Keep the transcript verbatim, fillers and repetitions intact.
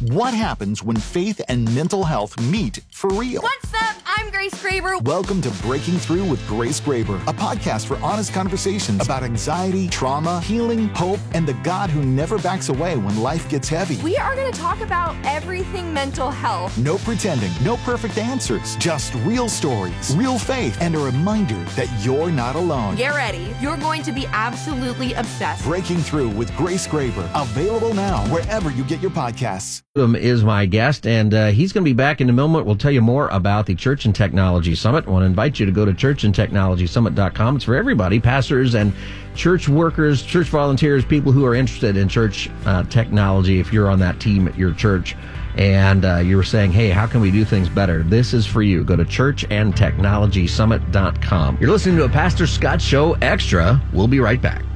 What happens when faith and mental health meet for real? What's up? I'm Grace Graber. Welcome to Breaking Through with Grace Graber, a podcast for honest conversations about anxiety, trauma, healing, hope, and the God who never backs away when life gets heavy. We are going to talk about everything mental health. No pretending, no perfect answers, just real stories, real faith, and a reminder that you're not alone. Get ready. You're going to be absolutely obsessed. Breaking Through with Grace Graber, available now wherever you get your podcasts. Is my guest, and uh, he's going to be back in a moment. We'll tell you more about the Church and Technology Summit. I want to invite you to go to church and technology summit dot com. It's for everybody, pastors and church workers, church volunteers, people who are interested in church uh, technology. If you're on that team at your church and uh, you're saying, hey, how can we do things better? This is for you. Go to church and technology summit dot com. You're listening to a Pastor Scott Show Extra. We'll be right back.